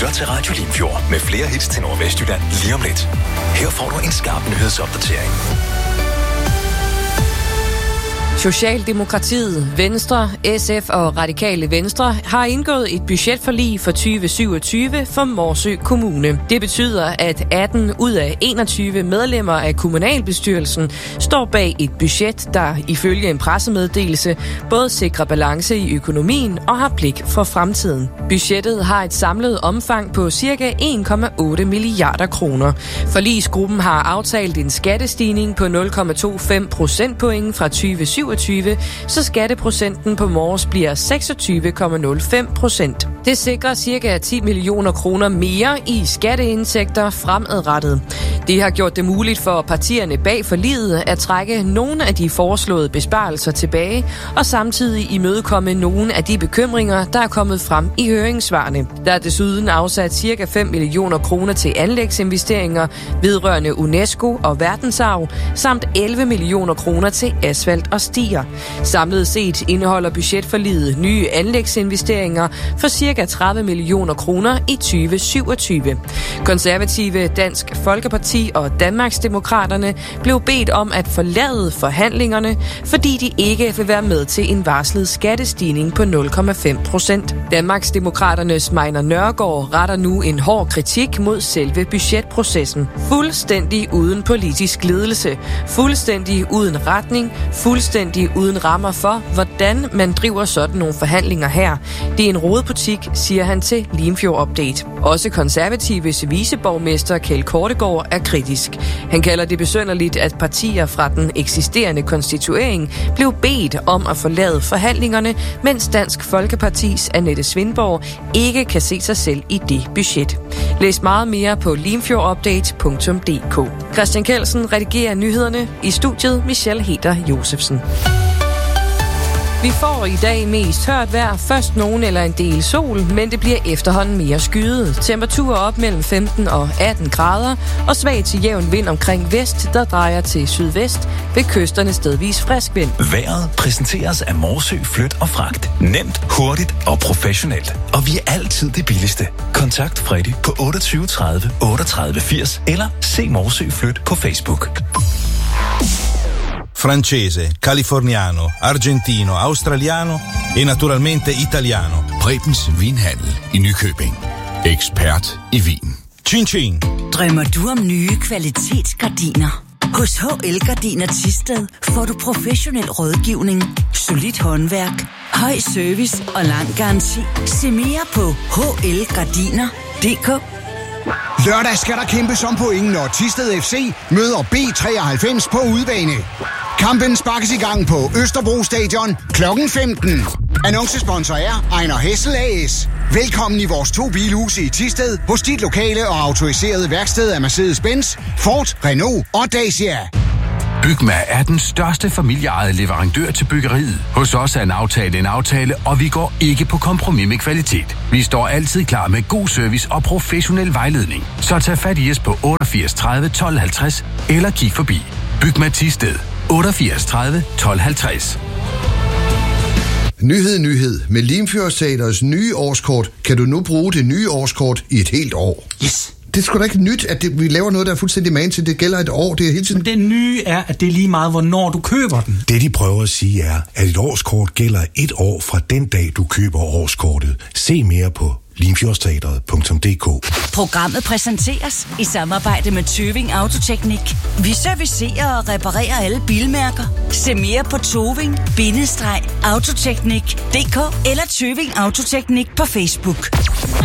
lytter til Radio Limfjord med flere hits til Nordvestjylland lige om lidt. Her får du en skarp nyhedsopdatering. Socialdemokratiet, Venstre, SF og Radikale Venstre har indgået et budgetforlig for 2027 for Morsø Kommune. Det betyder, at 18 ud af 21 medlemmer af kommunalbestyrelsen står bag et budget, der ifølge en pressemeddelelse både sikrer balance i økonomien og har blik for fremtiden. Budgettet har et samlet omfang på ca. 1,8 milliarder kroner. Forligsgruppen har aftalt en skattestigning på 0,25 procentpoint fra 2027, så skatteprocenten på Mors bliver 26,05%. Det sikrer ca. 10 millioner kroner mere i skatteindtægter fremadrettet. Det har gjort det muligt for partierne bag forliget at trække nogle af de foreslåede besparelser tilbage og samtidig imødekomme nogle af de bekymringer, der er kommet frem i høringssvarene. Der er desuden afsat ca. 5 millioner kroner til anlægsinvesteringer vedrørende UNESCO og verdensarv, samt 11 millioner kroner til asfalt og stier. Samlet set indeholder budgetforliget nye anlægsinvesteringer for ca. 30 millioner kroner i 2027. Konservative, Dansk Folkeparti og Danmarksdemokraterne blev bedt om at forlade forhandlingerne, fordi de ikke vil være med til en varslet skattestigning på 0,5%. Danmarksdemokraternes Majner Nørgaard retter nu en hård kritik mod selve budgetprocessen. Fuldstændig uden politisk ledelse, fuldstændig uden retning, fuldstændig uden rammer for, hvordan man driver sådan nogle forhandlinger her. Det er en rodebutik, siger han til Limfjord Update. Også Konservatives viceborgmester Kjeld Kortegaard er kritisk. Han kalder det besynderligt, at partier fra den eksisterende konstituering blev bedt om at forlade forhandlingerne, mens Dansk Folkepartis Annette Svindborg ikke kan se sig selv i det budget. Læs meget mere på limfjordupdate.dk. Christian Kelsen redigerer nyhederne. I studiet Michelle Heder Josefsen. Vi får i dag mest tørt vejr, først nogen eller en del sol, men det bliver efterhånden mere skyet. Temperaturer op mellem 15 og 18 grader, og svag til jævn vind omkring vest, der drejer til sydvest, ved kysterne stedvis frisk vind. Vejret præsenteres af Morsø Flyt og Fragt. Nemt, hurtigt og professionelt. Og vi er altid det billigste. Kontakt Freddy på 28 30 38 80 eller se Morsø Flyt på Facebook. Francese, californiano, argentino, australiano e naturalmente italiano. Prebens Vinhandel i Nykøbing. Ekspert i vin. Chin chin. Drømmer du om nye kvalitetsgardiner? Hos HL Gardiner Thisted får du professionel rådgivning, solidt håndværk, høj service og lang garanti. Se mere på hlgardiner.dk. Lørdag skal der kæmpes om point, når Thisted FC møder B93 på udebane. Kampen sparkes i gang på Østerbro Stadion kl. 15. Annoncesponsor er Ejner Hessel AS. Velkommen i vores 2 bilhuse i Thisted hos dit lokale og autoriserede værksted af Mercedes-Benz, Ford, Renault og Dacia. Bygma er den største familieejede leverandør til byggeriet. Hos os er en aftale, og vi går ikke på kompromis med kvalitet. Vi står altid klar med god service og professionel vejledning. Så tag fat i os på 88 30 12 50 eller kig forbi. Bygma Thisted 88 30 12 50. Nyhed. Med Limfjordsteaters nye årskort kan du nu bruge det nye årskort i et helt år. Yes. Det er sgu da ikke nyt, at vi laver noget, der er fuldstændig man til. Det gælder et år. Det er hele tiden. Men det nye er, at det er lige meget, hvornår du køber den. Det, de prøver at sige, er, at et årskort gælder 1 år fra den dag, du køber årskortet. Se mere på limfjordsteatret.dk. Programmet præsenteres i samarbejde med Tøving Autoteknik. Vi servicerer og reparerer alle bilmærker. Se mere på Tøving-autoteknik.dk eller Tøving Autoteknik på Facebook.